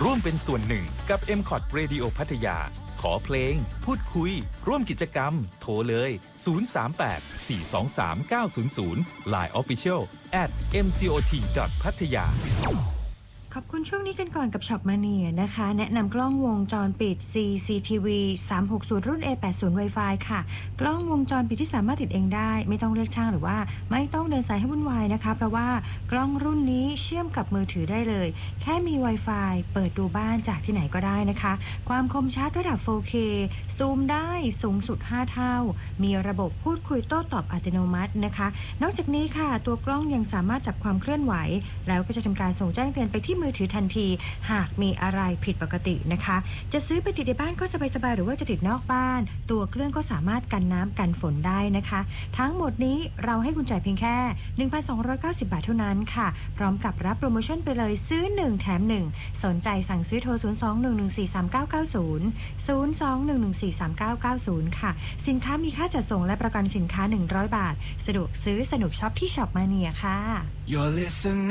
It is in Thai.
ร่วมเป็นส่วนหนึ่งกับ MCOT Radio พัทยาขอเพลงพูดคุยร่วมกิจกรรมโทรเลย038 423 900 Line Official @mcot.pattaya ขอบคุณช่วงนี้กันก่อนกับช็อปมาเนียนะคะแนะนำกล้องวงจรปิด CCTV 360 รุ่น A80 Wi-Fi ค่ะกล้องวงจรปิดที่สามารถติดเองได้ไม่ต้องเรียกช่างหรือว่าไม่ต้องเดินสายให้วุ่นวายนะคะเพราะว่ากล้องรุ่นนี้เชื่อมกับมือถือได้เลยแค่มี Wi-Fi เปิดดูบ้านจากที่ไหนก็ได้นะคะความคมชัดระดับ 4K ซูมได้สูงสุด 5 เท่ามีระบบพูดคุยโต้ตอบอัตโนมัตินะคะนอกจากนี้ค่ะตัวกล้องยังสามารถจับความเคลื่อนไหวแล้วก็จะทำการส่งแจ้งเตือนไปที่มือถือทันทีหากมีอะไรผิดปกตินะคะจะซื้อไปติดในบ้านก็สบายๆหรือว่าจะติดนอกบ้านตัวเครื่องก็สามารถกันน้ำกันฝนได้นะคะทั้งหมดนี้เราให้คุณจ่ายเพียงแค่ 1,290 บาทเท่านั้นค่ะพร้อมกับรับโปรโมชั่นไปเลยซื้อ1แถม1สนใจสั่งซื้อโทร 02-114-3990 02-114-3990 ค่ะสินค้ามีค่าจัดส่งและประกันสินค้า100 บาทสะดวกซื้อสนุกช็อปที่ช็อปมาเนียค่ะ